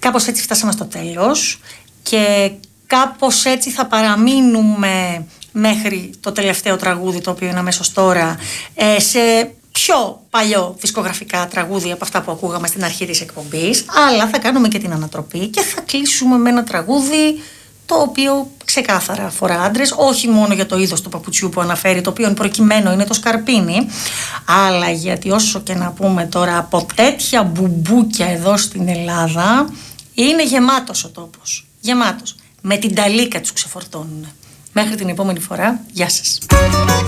κάπως έτσι φτάσαμε στο τέλος και κάπως έτσι θα παραμείνουμε μέχρι το τελευταίο τραγούδι, το οποίο είναι αμέσως τώρα, σε πιο παλιό δισκογραφικά τραγούδια από αυτά που ακούγαμε στην αρχή της εκπομπής, αλλά θα κάνουμε και την ανατροπή και θα κλείσουμε με ένα τραγούδι το οποίο ξεκάθαρα αφορά άντρες, όχι μόνο για το είδος του παπουτσιού που αναφέρει, το οποίο προκειμένου είναι το σκαρπίνι, αλλά γιατί όσο και να πούμε τώρα, από τέτοια μπουμπούκια εδώ στην Ελλάδα είναι γεμάτος ο τόπος. Γεμάτος. Με την ταλίκα τους ξεφορτώνουν. Μέχρι την επόμενη φορά, γεια σας.